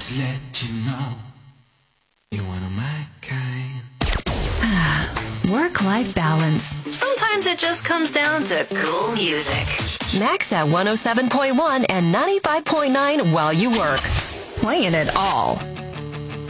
to let you know you're one of my kind. Work-life balance. Sometimes it just comes down to cool music. Max at 107.1 and 95.9 while you work. Playing it all.